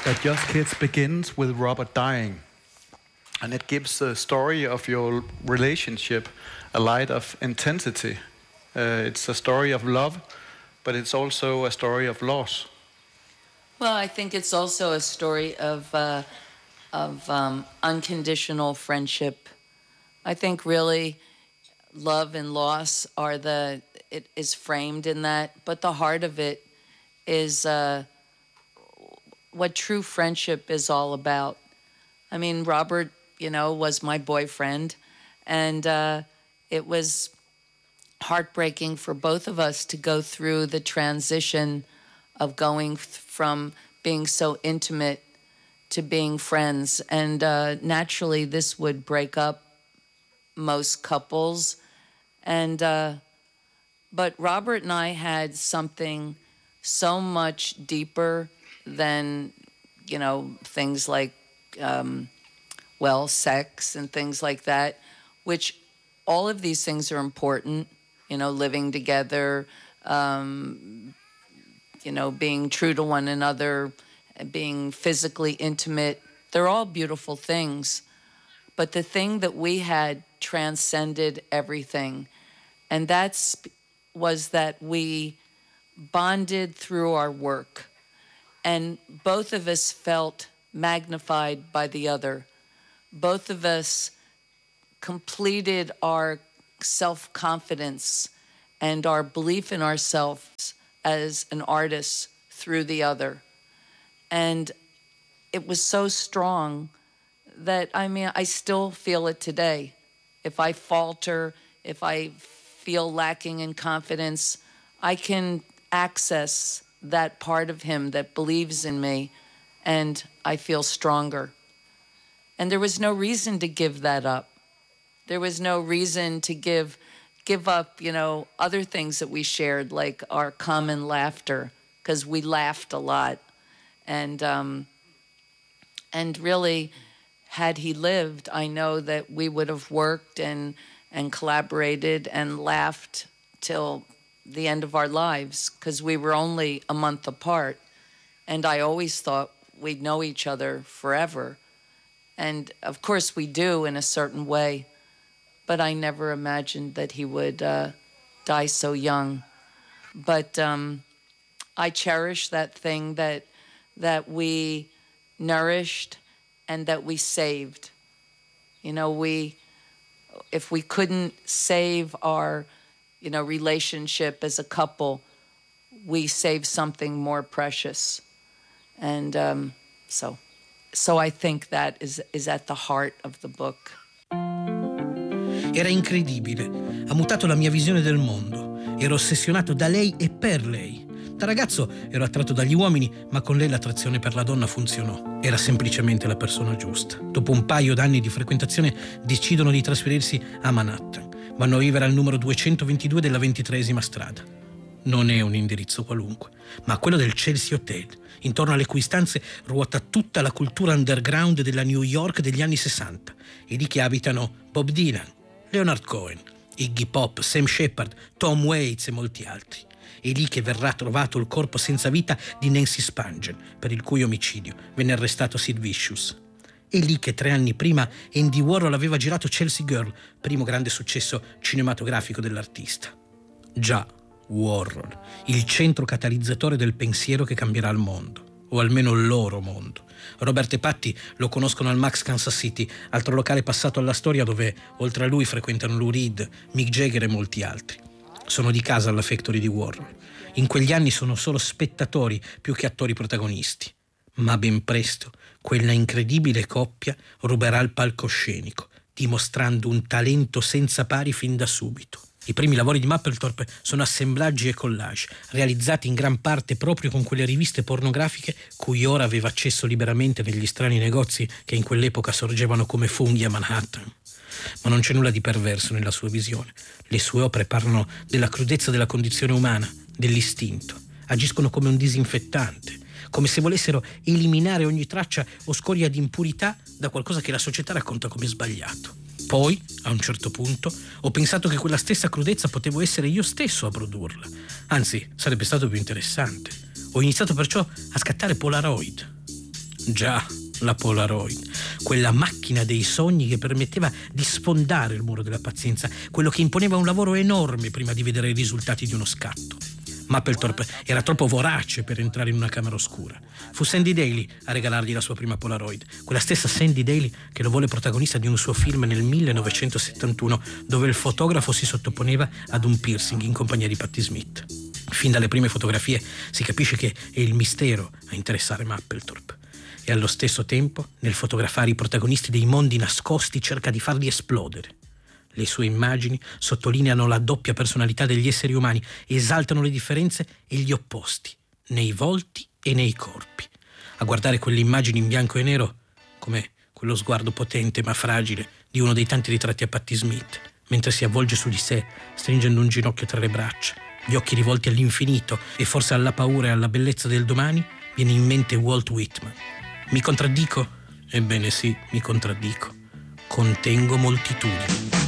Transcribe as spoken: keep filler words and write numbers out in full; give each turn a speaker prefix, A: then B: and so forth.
A: that Just Kids begins with Robert dying, and it gives the story of your relationship a light of intensity. Uh, it's a story of love, but it's also a story of loss.
B: Well, I think it's also a story of uh, of um, unconditional friendship. I think really love and loss are the, it is framed in that, but the heart of it is uh, what true friendship is all about. I mean, Robert, you know, was my boyfriend, and uh, it was heartbreaking for both of us to go through the transition of going from being so intimate to being friends. And uh, naturally, this would break up most couples. And uh, but Robert and I had something so much deeper than, you know, things like, um, well, sex and things like that, which all of these things are important, you know, living together, um, you know, being true to one another, being physically intimate. They're all beautiful things. But the thing that we had transcended everything, and that's was that we bonded through our work. And both of us felt magnified by the other. Both of us completed our self-confidence and our belief in ourselves as an artist through the other. And it was so strong that, I mean, I still feel it today. If I falter, if I feel lacking in confidence, I can access that part of him that believes in me, and I feel stronger. And there was no reason to give that up. There was no reason to give give up, you know, other things that we shared, like our common laughter, because we laughed a lot. And um, and really, had he lived, I know that we would have worked and and collaborated and laughed till the end of our lives, because we were only a month apart. And I always thought we'd know each other forever. And of course we do in a certain way, but I never imagined that he would uh, die so young. But um, I cherish that thing that that we nourished and that we saved. You know, we, if we couldn't save our, you know, relationship as a couple, we saved something more precious. And um, so, so I think that is, is at the heart of the book.
C: Era incredibile, ha mutato la mia visione del mondo. Ero ossessionato da lei e per lei. Da ragazzo ero attratto dagli uomini, ma con lei l'attrazione per la donna funzionò. Era semplicemente la persona giusta. Dopo un paio d'anni di frequentazione decidono di trasferirsi a Manhattan. Vanno a vivere al numero duecentoventidue della ventitreesima strada. Non è un indirizzo qualunque, ma quello del Chelsea Hotel, intorno alle cui stanze ruota tutta la cultura underground della New York degli anni sessanta. E lì che abitano Bob Dylan, Leonard Cohen, Iggy Pop, Sam Shepard, Tom Waits e molti altri. È lì che verrà trovato il corpo senza vita di Nancy Spungen, per il cui omicidio venne arrestato Sid Vicious. È lì che tre anni prima Andy Warhol aveva girato Chelsea Girl, primo grande successo cinematografico dell'artista. Già, Warhol, il centro catalizzatore del pensiero che cambierà il mondo, o almeno il loro mondo. Robert e Patti lo conoscono al Max Kansas City, altro locale passato alla storia dove, oltre a lui, frequentano Lou Reed, Mick Jagger e molti altri. Sono di casa alla Factory di Warhol. In quegli anni sono solo spettatori più che attori protagonisti. Ma ben presto quella incredibile coppia ruberà il palcoscenico, dimostrando un talento senza pari fin da subito. I primi lavori di Mapplethorpe sono assemblaggi e collage, realizzati in gran parte proprio con quelle riviste pornografiche cui ora aveva accesso liberamente negli strani negozi che in quell'epoca sorgevano come funghi a Manhattan. Ma non c'è nulla di perverso nella sua visione. Le sue opere parlano della crudezza della condizione umana, dell'istinto. Agiscono come un disinfettante, come se volessero eliminare ogni traccia o scoria di impurità da qualcosa che la società racconta come sbagliato. Poi, a un certo punto, ho pensato che quella stessa crudezza potevo essere io stesso a produrla. Anzi, sarebbe stato più interessante. Ho iniziato perciò a scattare Polaroid. Già, la Polaroid, quella macchina dei sogni che permetteva di sfondare il muro della pazienza, quello che imponeva un lavoro enorme prima di vedere i risultati di uno scatto. Mapplethorpe era troppo vorace per entrare in una camera oscura. Fu Sandy Daly a regalargli la sua prima Polaroid, quella stessa Sandy Daly che lo volle protagonista di un suo film nel millenovecentosettantuno, dove il fotografo si sottoponeva ad un piercing in compagnia di Patti Smith. Fin dalle prime fotografie si capisce che è il mistero a interessare Mapplethorpe. E allo stesso tempo, nel fotografare i protagonisti dei mondi nascosti, cerca di farli esplodere. Le sue immagini sottolineano la doppia personalità degli esseri umani, esaltano le differenze e gli opposti, nei volti e nei corpi. A guardare quelle immagini in bianco e nero, come quello sguardo potente ma fragile di uno dei tanti ritratti a Patti Smith, mentre si avvolge su di sé, stringendo un ginocchio tra le braccia, gli occhi rivolti all'infinito e forse alla paura e alla bellezza del domani, viene in mente Walt Whitman. Mi contraddico? Ebbene sì, mi contraddico. Contengo moltitudini.